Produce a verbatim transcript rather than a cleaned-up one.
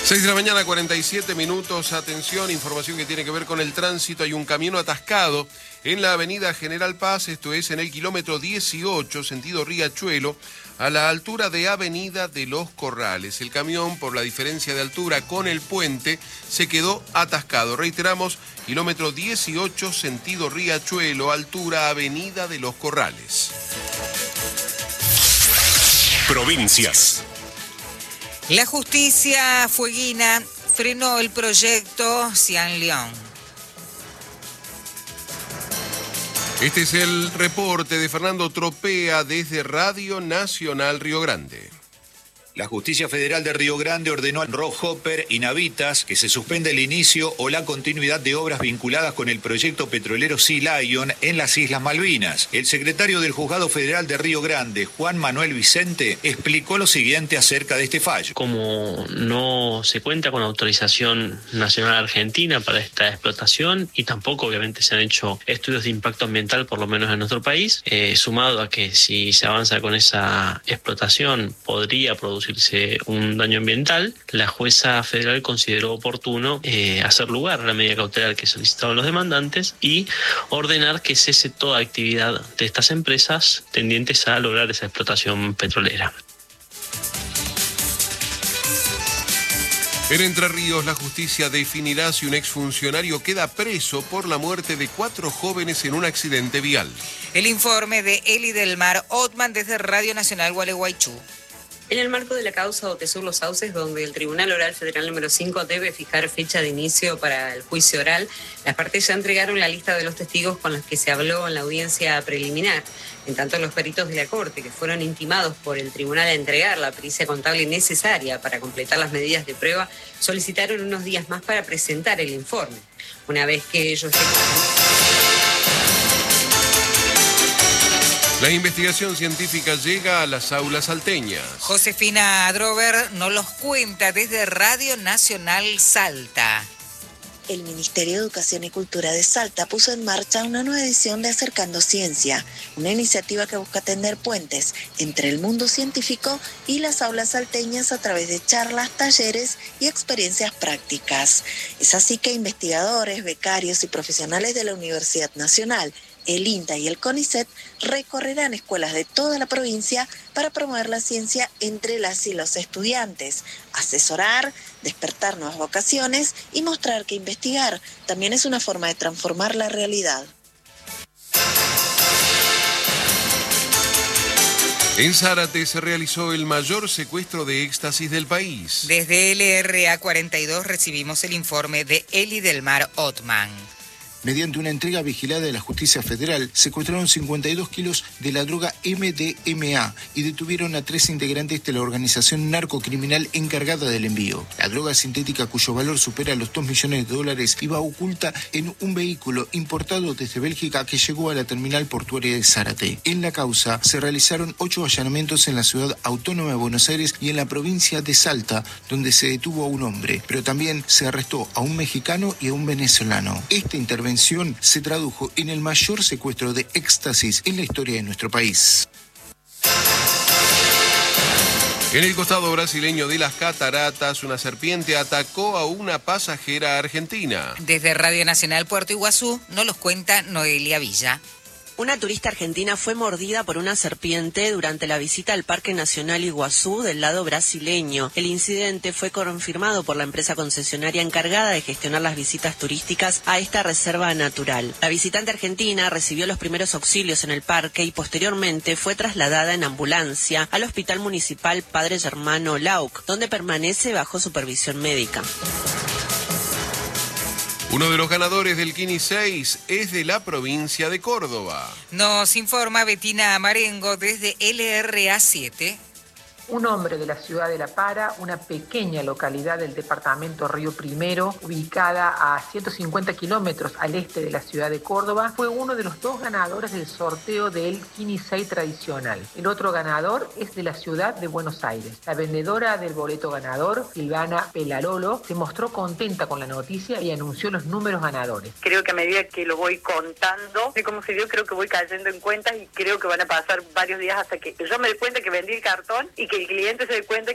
seis de la mañana, cuarenta y siete minutos. Atención, información que tiene que ver con el tránsito. Hay un camión atascado en la avenida General Paz, esto es en el kilómetro dieciocho, sentido Riachuelo, a la altura de Avenida de los Corrales. El camión, por la diferencia de altura con el puente, se quedó atascado. Reiteramos, kilómetro dieciocho, sentido Riachuelo, altura Avenida de los Corrales. Provincias. La justicia fueguina frenó el proyecto Cian León. Este es el reporte de Fernando Tropea desde Radio Nacional Río Grande. La Justicia Federal de Río Grande ordenó a Rockhopper y Navitas que se suspenda el inicio o la continuidad de obras vinculadas con el proyecto petrolero Sea Lion en las Islas Malvinas. El secretario del Juzgado Federal de Río Grande, Juan Manuel Vicente, explicó lo siguiente acerca de este fallo. Como no se cuenta con autorización nacional argentina para esta explotación y tampoco obviamente se han hecho estudios de impacto ambiental, por lo menos en nuestro país, eh, sumado a que si se avanza con esa explotación podría producir un daño ambiental, la jueza federal consideró oportuno eh, hacer lugar a la medida cautelar que solicitaban los demandantes y ordenar que cese toda actividad de estas empresas tendientes a lograr esa explotación petrolera. En Entre Ríos, la justicia definirá si un exfuncionario queda preso por la muerte de cuatro jóvenes en un accidente vial. El informe de Eli del Mar Otman desde Radio Nacional Gualeguaychú. En el marco de la causa Otesur Los Sauces, donde el Tribunal Oral Federal número cinco debe fijar fecha de inicio para el juicio oral, las partes ya entregaron la lista de los testigos con los que se habló en la audiencia preliminar. En tanto, los peritos de la Corte, que fueron intimados por el tribunal a entregar la pericia contable necesaria para completar las medidas de prueba, solicitaron unos días más para presentar el informe. Una vez que ellos... La investigación científica llega a las aulas salteñas. Josefina Drover nos los cuenta desde Radio Nacional Salta. El Ministerio de Educación y Cultura de Salta puso en marcha una nueva edición de Acercando Ciencia, una iniciativa que busca tender puentes entre el mundo científico y las aulas salteñas a través de charlas, talleres y experiencias prácticas. Es así que investigadores, becarios y profesionales de la Universidad Nacional, el INTA y el CONICET recorrerán escuelas de toda la provincia para promover la ciencia entre las y los estudiantes, asesorar, despertar nuevas vocaciones y mostrar que investigar también es una forma de transformar la realidad. En Zárate se realizó el mayor secuestro de éxtasis del país. Desde L R A cuarenta y dos recibimos el informe de Eli del Mar Otman. Mediante una entrega vigilada de la Justicia Federal, secuestraron cincuenta y dos kilos de la droga M D M A y detuvieron a tres integrantes de la organización narcocriminal encargada del envío. La droga sintética, cuyo valor supera los dos millones de dólares, iba oculta en un vehículo importado desde Bélgica que llegó a la terminal portuaria de Zárate. En la causa se realizaron ocho allanamientos en la ciudad autónoma de Buenos Aires y en la provincia de Salta, donde se detuvo a un hombre, pero también se arrestó a un mexicano y a un venezolano. Esta intervención se tradujo en el mayor secuestro de éxtasis en la historia de nuestro país. En el costado brasileño de las cataratas, una serpiente atacó a una pasajera argentina. Desde Radio Nacional Puerto Iguazú nos los cuenta Noelia Villa. Una turista argentina fue mordida por una serpiente durante la visita al Parque Nacional Iguazú del lado brasileño. El incidente fue confirmado por la empresa concesionaria encargada de gestionar las visitas turísticas a esta reserva natural. La visitante argentina recibió los primeros auxilios en el parque y posteriormente fue trasladada en ambulancia al Hospital Municipal Padre Germano Lauc, donde permanece bajo supervisión médica. Uno de los ganadores del Kini seis es de la provincia de Córdoba. Nos informa Betina Marengo desde L R A siete. Un hombre de la ciudad de La Para, una pequeña localidad del departamento Río Primero, ubicada a ciento cincuenta kilómetros al este de la ciudad de Córdoba, fue uno de los dos ganadores del sorteo del Kini seis tradicional. El otro ganador es de la ciudad de Buenos Aires. La vendedora del boleto ganador, Silvana Pelarolo, se mostró contenta con la noticia y anunció los números ganadores. Creo que a medida que lo voy contando de cómo se dio, creo que voy cayendo en cuentas y creo que van a pasar varios días hasta que yo me dé cuenta que vendí el cartón y que el cliente se dé cuenta